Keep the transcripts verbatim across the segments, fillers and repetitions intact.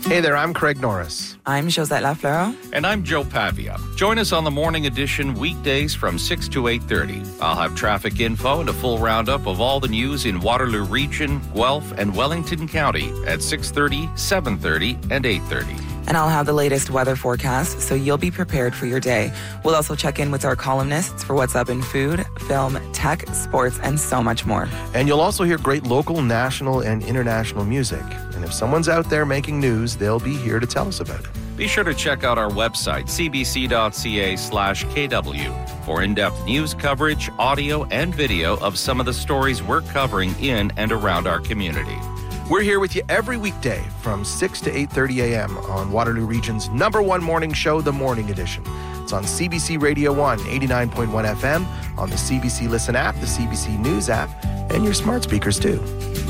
Hey there, I'm Craig Norris. I'm Josette Lafleur. And I'm Joe Pavia. Join us on the morning edition weekdays from six to eight thirty. I'll have traffic info and a full roundup of all the news in Waterloo Region, Guelph, and Wellington County at six thirty, seven thirty, and eight thirty. And I'll have the latest weather forecast, so you'll be prepared for your day. We'll also check in with our columnists for what's up in food, film, tech, sports, and so much more. And you'll also hear great local, national, and international music. And if someone's out there making news, they'll be here to tell us about it. Be sure to check out our website, cbc.ca slash KW, for in-depth news coverage, audio, and video of some of the stories we're covering in and around our community. We're here with you every weekday from six to eight thirty a.m. on Waterloo Region's number one morning show, The Morning Edition. It's on C B C Radio one, eighty-nine point one F M, on the C B C Listen app, the C B C News app, and your smart speakers too.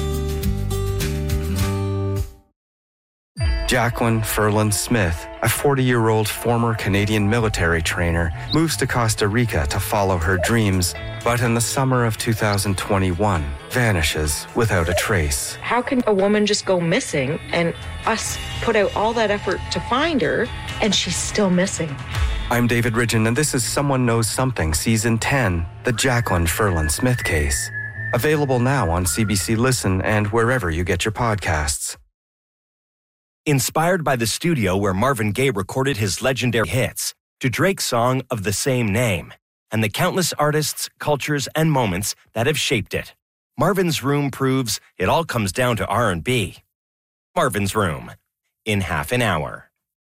Jacqueline Ferland Smith, a forty-year-old former Canadian military trainer, moves to Costa Rica to follow her dreams, but in the summer of two thousand twenty-one, vanishes without a trace. How can a woman just go missing and us put out all that effort to find her and she's still missing? I'm David Ridgen, and this is Someone Knows Something, Season ten, The Jacqueline Ferland Smith Case. Available now on C B C Listen and wherever you get your podcasts. Inspired by the studio where Marvin Gaye recorded his legendary hits, to Drake's song of the same name, and the countless artists, cultures, and moments that have shaped it, Marvin's Room proves it all comes down to R and B. Marvin's Room, in half an hour.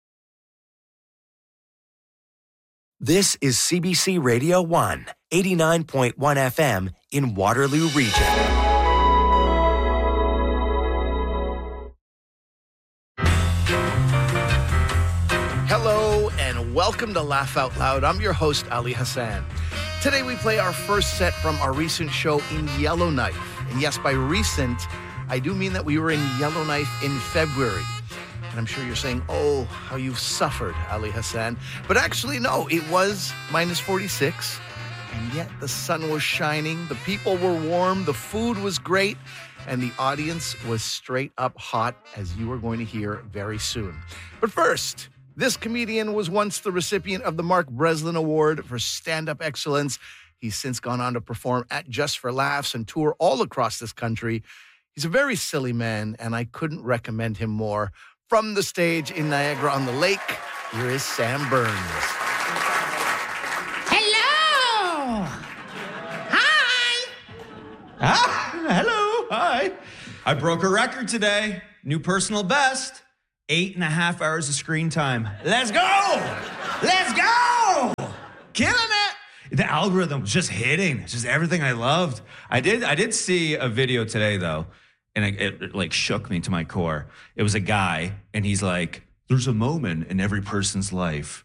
This is C B C Radio one, eighty-nine point one F M in Waterloo Region. Hello and welcome to Laugh Out Loud. I'm your host, Ali Hassan. Today we play our first set from our recent show in Yellowknife. And yes, by recent, I do mean that we were in Yellowknife in February. And I'm sure you're saying, oh, how you've suffered, Ali Hassan. But actually, no, it was minus forty-six. And yet the sun was shining, the people were warm, the food was great, and the audience was straight up hot, as you are going to hear very soon. But first, this comedian was once the recipient of the Mark Breslin Award for Stand-Up Excellence. He's since gone on to perform at Just for Laughs and tour all across this country. He's a very silly man, and I couldn't recommend him more. From the stage in Niagara-on-the-Lake, here is Sam Burns. Hello! Hi! Ah, hello, hi. I broke a record today. New personal best. Eight and a half hours of screen time. Let's go! Let's go! Killing it! The algorithm was just hitting. It's just everything I loved. I did I did see a video today, though, and it, it, it like shook me to my core. It was a guy, and he's like, there's a moment in every person's life